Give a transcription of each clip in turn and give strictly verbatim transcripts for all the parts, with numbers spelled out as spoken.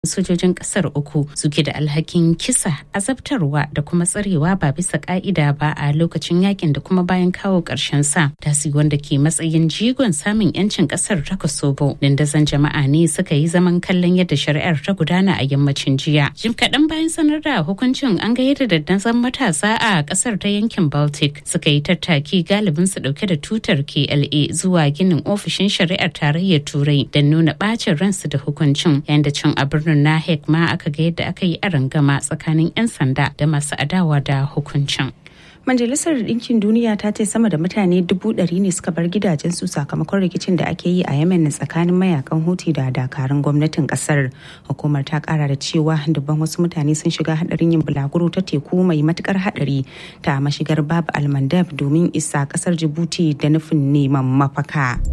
sojojin kasar uku suke da alhakin kisa, azabtarwa da kuma tsarewa ba bisa ka'ida ba a lokacin yakin da kuma bayan kawo karshen sa. Tasi wanda ke matsayin jigon samun yancin kasar ta Kosovo. Dandazon jama'a ne suka yi zaman kallon yadda shari'ar ta gudana a yammacin jiya. Jim kaɗan bayan sanar da hukuncin an ga yadda dandazon matasa a kasar ta yankin Baltic suka yi tattaki galibin su dauke da tutar K L A zuwa ginin ofishin shari'ar tarayyar Turai don nuna bacin ransu da hukuncin, yayin da can a birnin na Hague ma aka ga yadda aka yi arangama tsakanin 'yan sanda da masu adawa da hukuncin. Majalisar Ɗinkin Duniya ta ce sama da mutane dubu ɗari ne suka bar gidajensu sakamakon rikicin da ake yi a Yemen tsakanin mayakan Houthi da dakarun gwamnatin kasar. Hukumar ta kara da cewa dubban wasu mutane sun shiga hadarin yin bulaguro ta teku mai matukar hadari ta mashigar Bab al-Mandab domin isa kasar Djibouti da nufin neman mafaka.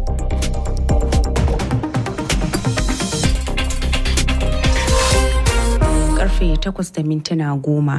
Karfe takwas da mintuna goma.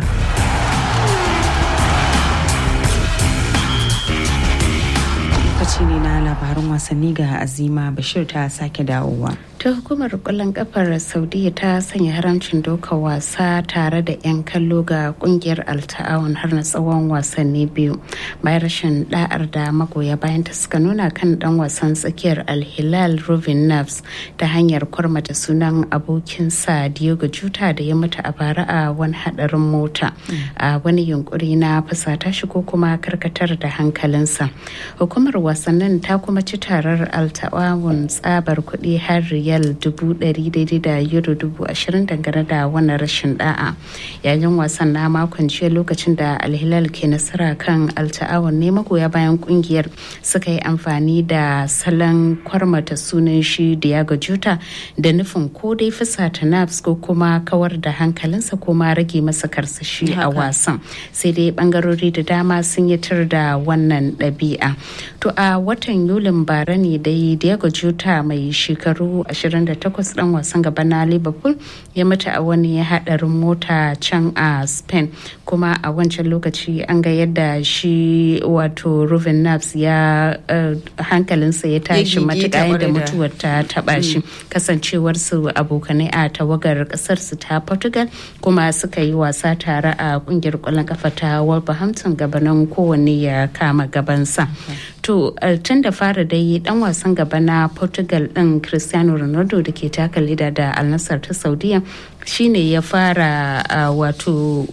Lokaci ne na labarin wasanni ga Azima Bashir ta sake dawowa. Ta hukumar kwallon kafar Saudiya ta sanya haramcin doka wasa tare da 'yan kallo ga kungiyar Al-Ta'awun har na tsawon wasanni biyu bayan rashin da'ar da magoya bayan ta suka nuna kan dan wasan tsakiyar Al-Hilal Rubin Nafs ta hanyar kwarmata sunan abokinsa Diogo Jota da ya mutu a bara a wani hadarin mota a wani yunkuri na fusata shi ko kuma karkatar da hankalinsa. Hukumar wasannin ta kuma ci tarar Al-Ta'awun tsabar kuɗi har riyal dubu ɗari daidai da euro dubu ashirin dangane da wannan rashin da'a. Yayin wasan na makon jiya lokacin da Al-Hilal ke nasara kan Al-Ta'awun ne magoya bayan kungiyar suka yi amfani da salon kwarmata sunan shi Diogo Jota da nufin ko dai fusata Nafs ko kuma kawar da hankalinsa ko ma rage masa karsashi a wasan. Sai dai bangarori da dama sun yi tar da wannan ɗabi'a. To a watan Yulin bara ne dai Diogo Jota mai shekaru ashirin da takwas dan wasan gaba na Liverpool ya mutu a wani hadarin mota can a Spain, kuma a wancan lokaci an ga yadda shi wato Ruben Nafs ya uh, hankalinsa ya tashi matuƙa yadda mutuwar ta taba shi, kasancewar su abokanai a tawagar kasar su ta Portugal kuma suka yi wasa tare a kungiyar kwallon kafa ta Wolverhampton gabanin kowanne ya kama gabansa. To tun da fara dai dan wasan gaba na Portugal din Cristiano Ronaldo da ke taka leda da Al Nassr ta Saudiya shine ya fara uh, wato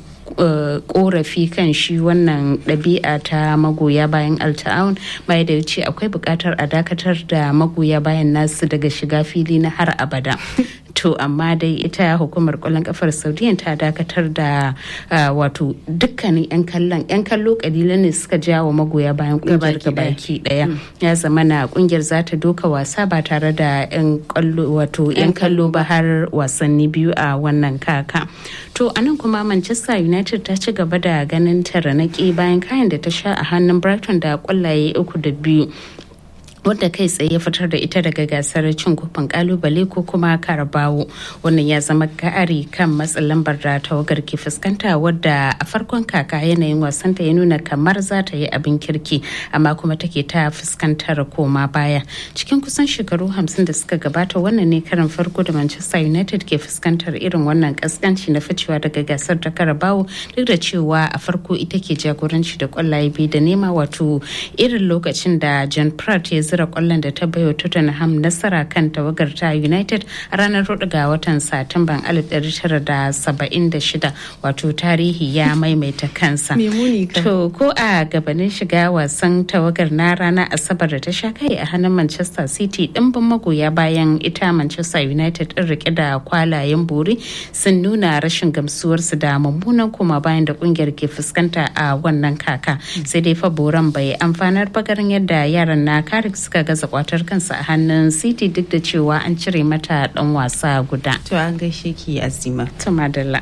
korafi kan shi wannan ɗabi'a ta magoya bayan Al-Ta'awun, bai da ce akwai buƙatar a dakatar da magoya bayan nasu daga shiga fili na har abada. To amma dai ita hukumar kwallon kafar Saudiya ta dakatar da wato dukkanin 'yan kallon 'yan kallo kalilan ne suka jawo magoya bayan kungiyar gabaki daya. Ya zama na kungiyar za ta doka wasa ba tare da 'yan kallo wato 'yan kallo ba har wasanni biyu a wannan kaka. To anan kuma Manchester United ta ci gaba da ganin taranaki bayan kayan da ta sha a hannun Brighton da kwallaye uku da biyu. Wadda kai tsaye ya fitar da ita daga gasar cin kofin kalubale ko kuma karabawo. Wannan ya zama ka'ari kan matsin lambar da tawagar ke fuskanta, wadda a farkon kaka yanayin wasanta ya nuna kamar za ta yi abin kirki amma kuma take ta fuskantar koma baya. Cikin kusan shekaru hamsin da suka gabata wannan ne karin farko da Manchester United ke fuskantar irin wannan kaskanci na ficewa daga gasar ta karabawo, duk da cewa a farko ita ke jagoranci da kwallaye biyu da nema, wato irin lokacin da John Pratt ya zira kwallon da ta bayo Tottenham nasara kan tawagar ta United a ranar hudu ga watan Satumban alif ɗari tara da saba'in da shida, wato tarihi ya maimaita kansa. To ko a gabanin shiga wasan tawagar na ranar Asabar da ta sha kai a hannun Manchester City, dimbin magoya bayan ita Manchester United din rike da kwalayen buri sun nuna rashin gamsuwarsu da mummunan koma bayan da kungiyar ke fuskanta a wannan kaka. Sai dai fa boran bai amfanar bagarin yadda yaran na Carrick suka gaza kwatar kansa a hannun City duk da cewa an cire mata dan wasa guda. To an gaishe ki Azima. To madalla.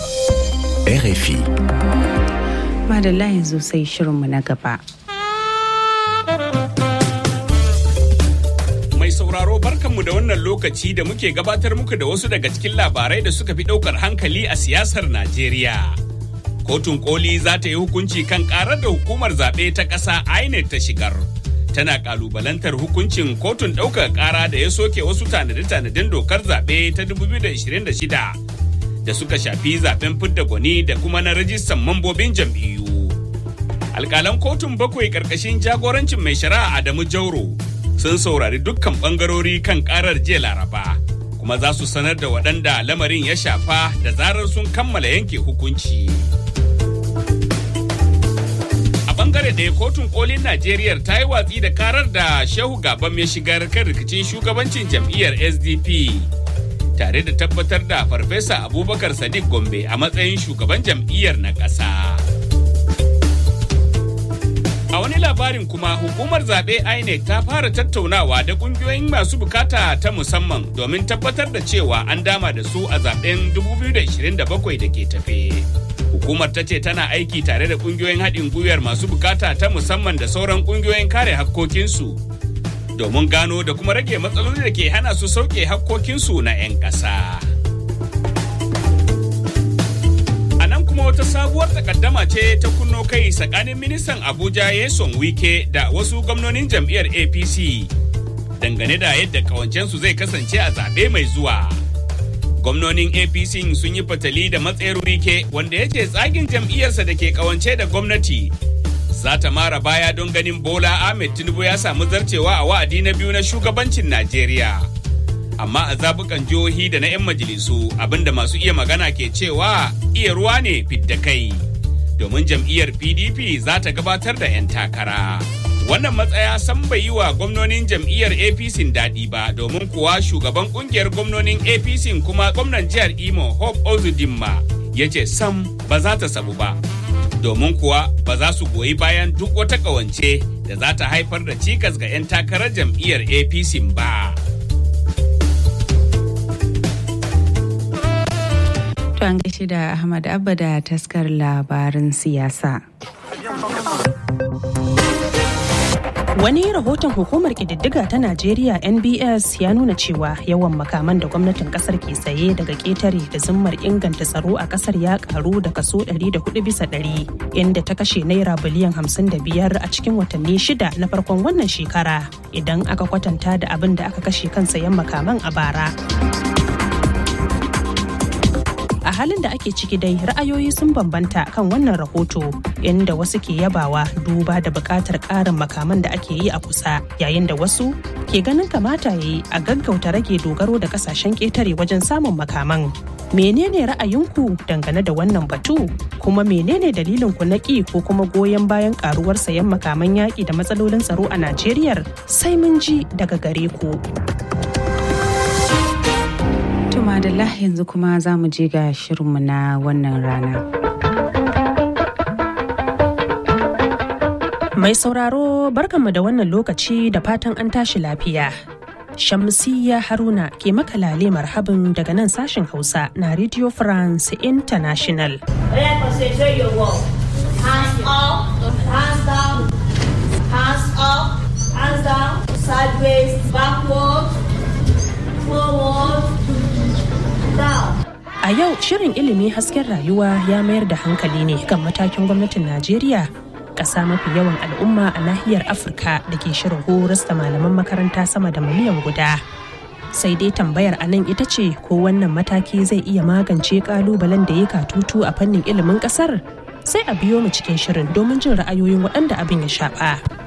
R F I. Madalla yanzu sai shirinmu na gaba. Mai sauraro barkanmu da wannan lokaci da muke gabatar muku da wasu daga cikin labarai da suka fi daukar hankali a siyasar Najeriya. Kotun koli za ta yi hukunci kan karar da hukumar zaɓe ta ƙasa I N E C ta shigar tana kalubalantar hukuncin kotun ɗaukar ƙara da ya soke wasu tanade-tanaden dokar zaɓe ta dubu biyu da ashirin da shida da suka shafi zaɓen fidda gwani da kuma na rajistan mambobin jam'iyyu. Alƙalan kotun bakwai ƙarƙashin jagorancin mai shari'a Adamu Jauro sun saurari dukkan ɓangarori kan ƙarar jiya Laraba, kuma za su sanar da waɗanda lamarin ya shafa da zarar sun kammala yanke hukunci. Bangare ɗaya kotun kolin Najeriya ta yi watsi da karar da Shehu Gabam ya shigar kan rikicin shugabancin jam'iyyar S D P tare da tabbatar da Farfesa Abubakar Sadiq Gombe a matsayin shugaban jam'iyyar na ƙasa. A wani labarin kuma hukumar zaɓe I N E C ta fara tattaunawa da ƙungiyoyin masu bukata ta musamman domin tabbatar da cewa an dama da su a zaɓen dubu biyu da ashirin da bakwai da ke tafe. Hukumar ta ce tana aiki tare da kungiyoyin haɗin gwiwar masu bukata ta musamman da sauran kungiyoyin kare hakkokinsu domin gano da kuma rage matsaloli da ke hana su sauke hakkokinsu na 'yan ƙasa. A nan kuma wata sabuwar takaddama ce ta kunno kai tsakanin ministan Abuja Nyesom Wike da wasu gwamnonin jam'iyyar A P C dangane da yadda ƙawancensu zai kasance a zaɓe mai zuwa. Gwamnonin A P C sun yi fatali da matsayar Wike wanda ya ce tsagin jam'iyyarsa da ke kawance da gwamnati za ta mara baya don ganin Bola Ahmed Tinubu ya samu zarcewa a wa'adi na biyu na shugabancin Najeriya. Amma a zabukan jihohi da na 'yan majalisu abinda masu iya magana ke cewa iya ruwa ne fidda kai domin jam'iyyar P D P za ta gabatar da 'yan takara. Wannan matsaya san bai yi wa gwamnonin jam'iyyar A P C daɗi ba domin kuwa shugaban ƙungiyar gwamnonin A P C kuma gwamnan jihar Imo Hope Ozudinma ya ce sam ba za ta sabu ba. Domin kuwa ba za su goyi bayan duk wata ƙawance da za ta haifar da cikas ga 'yan takarar jam'iyyar A P C ba. To an gaishe da Ahmad Abba da taskar labarin siyasa. Wani rahoton hukumar ƙididdiga ta Najeriya N B S ya nuna cewa yawan makaman da gwamnatin kasar ke saye daga ƙetare da zimmar inganta tsaro a kasar ya karu da kaso ɗari da hudu bisa ɗari, inda ta kashe naira biliyan hamsin da biyar a cikin watanni shida na farkon wannan shekara idan aka kwatanta da abin da aka kashe kan sayan makaman a bara. A halin da ake ciki dai ra'ayoyi sun bambanta kan wannan rahoto inda wasu ke yabawa duba da buƙatar ƙarin makaman da ake yi a kusa yayin da wasu ke ganin kamata ya yi a gaggauta rage dogaro da ƙasashen ƙetare wajen samun makaman. Menene ra'ayinku dangane da wannan batu? Kuma menene dalilin ku na ƙi ko kuma goyon bayan ƙaruwar sayan makaman yaƙi da matsalolin tsaro a Najeriya? Sai mun ji daga gare ku. Madalla yanzu kuma za mu je ga shirinmu na wannan rana. Mai sauraro barkanmu da wannan lokaci da fatan an tashi lafiya. Shamsiyya Haruna ke makalale marhabin daga nan sashen Hausa na Radio France International. Hands up, hands down, hands up, hands down, sideways, backward, forward. A yau shirin ilimi hasken rayuwa ya mayar da hankali ne kan matakin gwamnatin Najeriya, ƙasa mafi yawan al'umma a nahiyar Afirka da ke shirin horas da malaman makaranta sama da miliyan guda. Sai dai tambayar a nan ita ce ko wannan mataki zai iya magance ƙalubalen da ya katutu a fannin ilimin ƙasar? Sai a biyo mu cikin shirin domin jin ra'ayoyin waɗanda abin ya shafa.